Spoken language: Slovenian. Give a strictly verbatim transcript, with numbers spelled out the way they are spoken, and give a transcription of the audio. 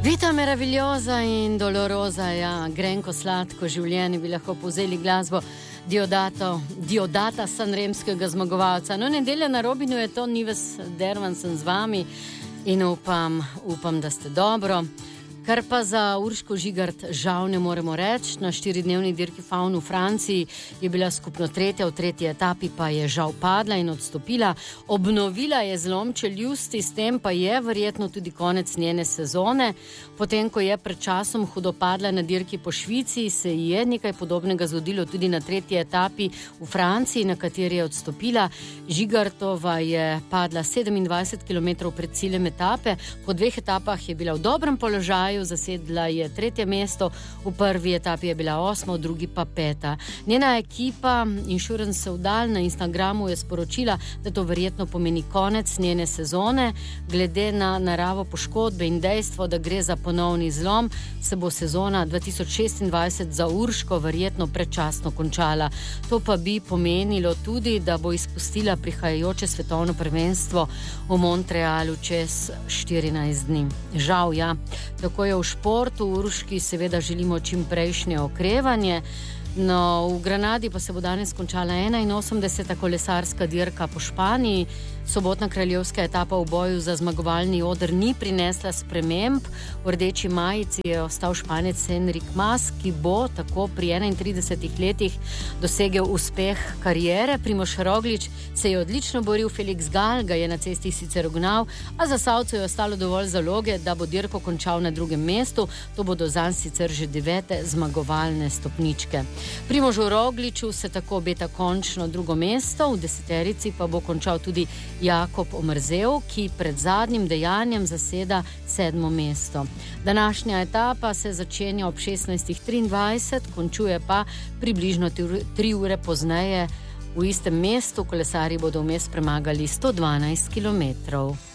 Vita meravigliosa in dolorosa, ja, grenko sladko življenje bi lahko povzeli glasbo Diodato, Diodata sanremskega zmagovalca. No, nedelja na Robinu je to, Nives Dervan sem z vami in upam, upam, da ste dobro. Kar pa za Urško Žigart žal ne moremo reči, na štiridnevni dirki Faun v Franciji je bila skupno tretja, v tretji etapi pa je žal padla in odstopila. Obnovila je zlom čeljusti, s tem pa je verjetno tudi konec njene sezone. Potem, ko je pred časom hudo padla na dirki po Švici, se je nekaj podobnega zgodilo tudi na tretji etapi v Franciji, na kateri je odstopila. Žigartova je padla sedemindvajset kilometrov pred ciljem etape, po dveh etapah je bila v dobrem položaju, zasedla je tretje mesto, v prvi etapi je bila osma, v drugi pa peta. Njena ekipa Insurance Soudal na Instagramu je sporočila, da to verjetno pomeni konec njene sezone. Glede na naravo poškodbe in dejstvo, da gre za ponovni zlom, se bo sezona dva tisoč šestindvajset za Urško verjetno predčasno končala. To pa bi pomenilo tudi, da bo izpustila prihajajoče svetovno prvenstvo v Montrealu čez štirinajst dni. Žal, ja, tako je v športu. Urški seveda želimo čim prejšnje okrevanje. No, v Granadi pa se bo danes končala enainosemdeseta kolesarska dirka po Španiji. Sobotna kraljevska etapa v boju za zmagovalni oder ni prinesla sprememb. V rdeči majici je ostal Španec Enric Mas, ki bo tako pri enaintridesetih letih dosegel uspeh kariere. Primož Roglič se je odlično boril, Felix Gal ga je na cesti sicer ugnal, a za Savcu je ostalo dovolj zaloge, da bo dirko končal na drugem mestu. To bodo zanj sicer že devete zmagovalne stopničke. Primožu Rogliču se tako obeta končno drugo mesto, v deseterici pa bo končal tudi Jakob Omrzel, ki pred zadnjim dejanjem zaseda sedmo mesto. Današnja etapa se začenja ob šestnajst triindvajset, končuje pa približno tri ure pozneje v istem mestu. Kolesarji bodo vmes premagali sto dvanajst kilometrov.